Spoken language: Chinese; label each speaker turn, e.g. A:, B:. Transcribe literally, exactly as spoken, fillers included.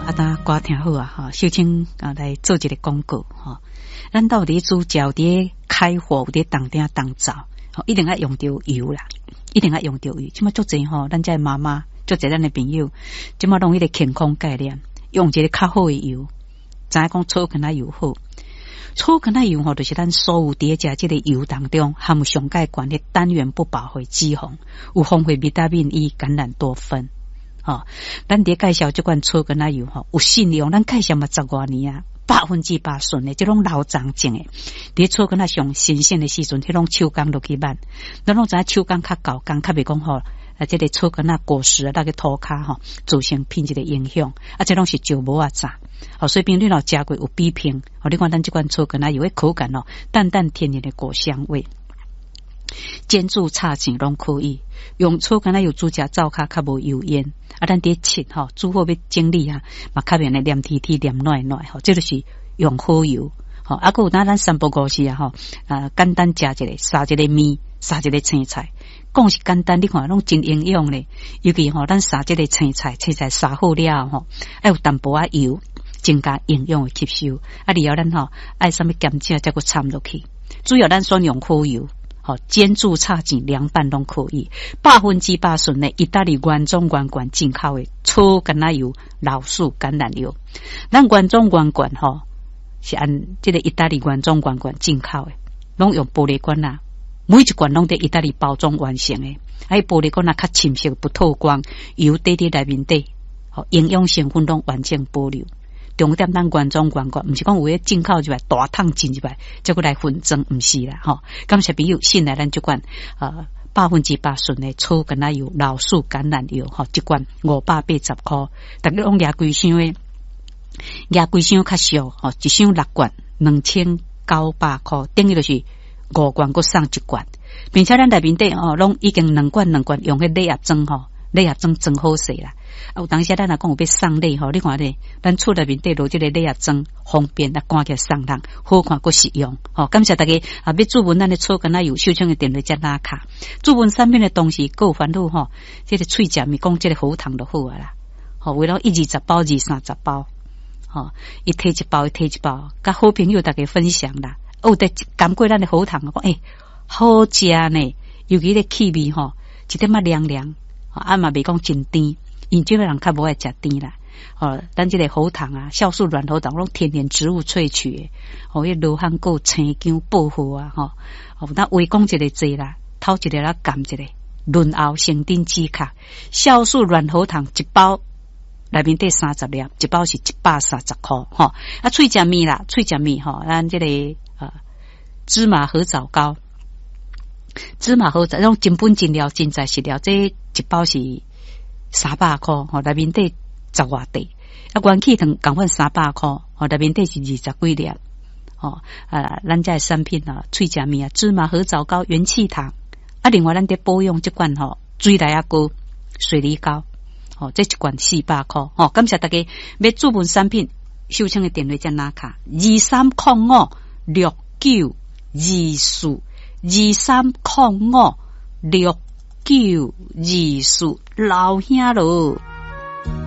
A: 啊，大家歌听好啊，哈，小青啊来做一个广告哈。咱到底煮饺伫开火伫当顶当灶，一定要用到油啦，一定要用到油。即么足济吼，咱这妈妈足济咱的朋友，即么拢迄个健康概念，用一个较好的油，知影讲炒橄榄油好。炒橄榄油吼，就是咱所有伫食即个油当中含有上介悬的单元不饱和脂肪，有丰富维他命 E、橄榄多酚。哦，咱伫介绍即款炒橄榄油吼，有信用，咱介绍嘛十外年啊，百分之百顺的，即种老长种的，伫炒橄榄上新鲜的时阵，迄种手工落去慢，咱拢知影手工较厚工，较袂讲吼。啊，这个炒橄榄果实啊，那个涂骹吼，造成品质的影响，啊，这拢是石磨啊炸，好，所以朋友老食过有比拼，好，你看咱这款炒橄榄油的口感哦，淡淡甜甜的果香味，煎煮炒钱拢可以，用炒橄榄油煮食灶骹较无油烟，啊，咱伫切吼，煮好要整理啊，嘛较免的黏贴贴黏软软吼，这就是用好油。好，啊，有咱咱三不五时啊，吼，啊，简单食一个，撒一个面，撒一个青菜，讲是简单，你看拢真营养咧。尤其吼，咱撒一个青菜，青菜撒好了吼，爱有淡薄仔油，增加营养的吸收。啊，然后咱吼爱什么咸菜再个掺落去，主要咱选用好油，吼，煎煮炒煎凉拌拢可以，百分之百纯的意大利原装原罐进口的粗橄榄油、老树橄榄油，咱原装原罐吼。是按这个意大利原装原罐进口的，拢用玻璃罐啊，每一罐拢在意大利包装完成的，还玻璃罐啊较深色不透光，油滴滴内面底，好营养成分拢完整保留。重点咱原装原罐，唔是讲有个进口入来大桶进入来，再过来混装，唔是啦，吼。感谢朋友信赖咱这罐呃百分之百纯的粗橄榄油、老树橄榄油，吼，一罐五百八十块，大家拢拿规箱的。亚规箱较俗吼，一箱六罐两千九百块，等于就是五罐搁送一罐，并且咱内面底哦，拢已经两罐两罐用迄礼盒装吼，礼盒装装好势啦。啊，有当时咱若讲有要送礼吼，你看咧，咱厝内面底落即个礼盒装方便，啊，赶起送人，好看搁实用。吼，感谢大家啊！要注文咱的炒橄榄油，手枪的电话加拉卡，注文产品的东西够烦恼吼，即个脆食咪讲即个喉糖就好啊啦。吼，为了一二十包、二三十包。哦，一提一包，一提一包，甲好朋友大家分享啦。哦，得感过咱的喉糖，讲诶、欸，好食呢，尤其个气味吼，一点仔凉凉，啊嘛袂讲真甜，因这个人较无爱食甜啦。哦，咱这个喉糖啊，酵素软喉糖拢天然植物萃取的，哦，迄罗汉果、青姜、薄荷啊，吼、哦，哦，那微讲一个济啦，偷一个啦，含一个，润喉生丁止咳，酵素软喉糖一包。内面底三十粒，一包是一百三十块，吼。啊，脆食面啦，脆食面吼，咱这个呃芝麻合枣糕，芝麻合枣种真本真料真材实料，这一包是三百块，吼，内面底十外块，啊，元气糖共款三百块，吼，内面底是二十几粒，吼，啊，咱这产品啊，脆食面啊，芝麻合枣糕、元气糖，啊，另外咱得保养这款吼，水来啊膏、水梨膏。哦，这一罐四百块。哦，感谢大家要注文产品，收听的电话加拿卡二三零五六九二四二三零五六九二四老兄咯。